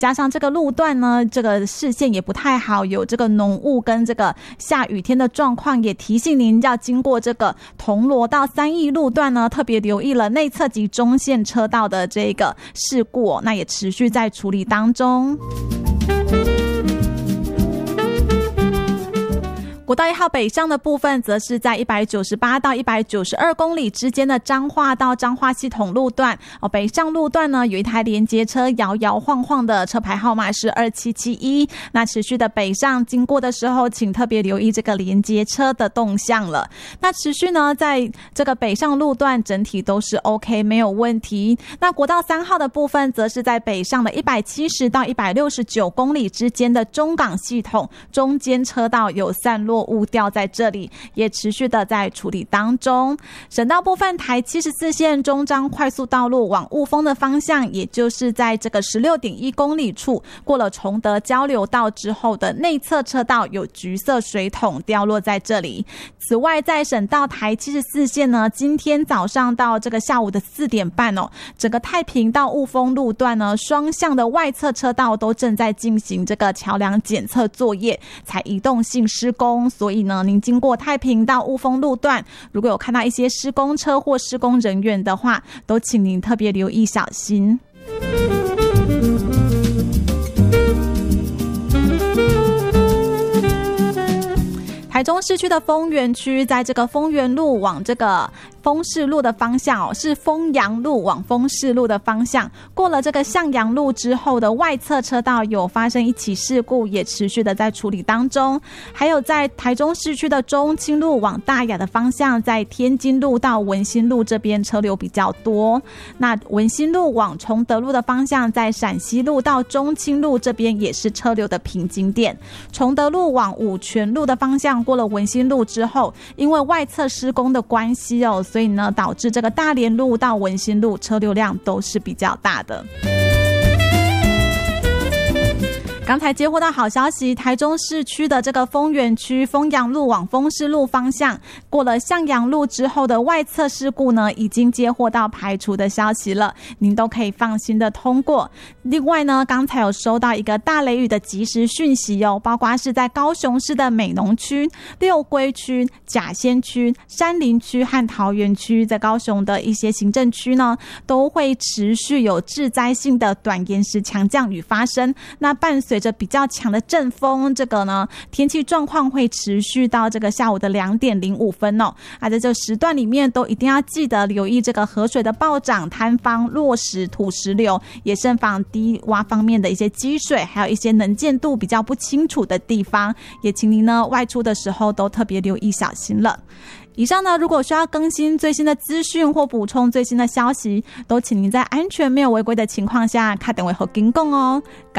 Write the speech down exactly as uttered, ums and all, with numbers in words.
加上这个路段呢，这个视线也不太好，有这个浓雾跟这个下雨天的状况，也提醒您要经过这个铜锣到三义路段呢，特别留意了内侧及中线车道的这个事故、哦、那也持续在处理当中。国道一号北上的部分，则是在一百九十八到一百九十二公里之间的彰化到彰化系统路段、哦、北上路段呢，有一台连接车摇摇晃晃的，车牌号码是二七七一。那持续的北上经过的时候，请特别留意这个连接车的动向了。那持续呢，在这个北上路段整体都是 OK 没有问题。那国道三号的部分，则是在北上的一百七十到一百六十九公里之间的中港系统中间车道有散落雾掉在这里，也持续的在处理当中。省道部分，台七十四线中彰快速道路往雾峰的方向，也就是在这个 十六点一公里处，过了崇德交流道之后的内侧车道有橘色水桶掉落在这里。此外，在省道台七十四线呢，今天早上到这个下午的四点半哦，整个太平到雾峰路段呢，双向的外侧车道都正在进行这个桥梁检测作业，采移动性施工。所以呢，您经过太平到雾峰路段，如果有看到一些施工车或施工人员的话，都请您特别留意小心。台中市区的丰原区，在这个丰原路往这个丰市路的方向哦，是丰阳路往丰市路的方向，过了这个向阳路之后的外侧车道有发生一起事故，也持续的在处理当中。还有在台中市区的中清路往大雅的方向，在天津路到文心路这边车流比较多。那文心路往崇德路的方向，在陕西路到中清路这边也是车流的瓶颈点。崇德路往五权路的方向，过了文心路之后，因为外侧施工的关系哦，所以呢导致这个大连路到文心路车流量都是比较大的。刚才接获到好消息，台中市区的这个丰原区丰阳路往丰市路方向，过了向阳路之后的外侧事故呢，已经接获到排除的消息了，您都可以放心的通过。另外呢，刚才有收到一个大雷雨的即时讯息哦，包括是在高雄市的美浓区、六龟区、甲仙区、山林区和桃园区，在高雄的一些行政区呢，都会持续有致灾性的短延时强降雨发生。那伴随着比较强的阵风，这个呢天气状况会持续到这个下午的两点零五分哦。啊，在这个时段里面都一定要记得留意这个河水的暴涨、坍方、落石、土石流，也慎防低洼方面的一些积水，还有一些能见度比较不清楚的地方，也请您呢外出的时候都特别留意小心了。以上呢，如果需要更新最新的资讯或补充最新的消息，都请您在安全没有违规的情况下，打电话给警广哦。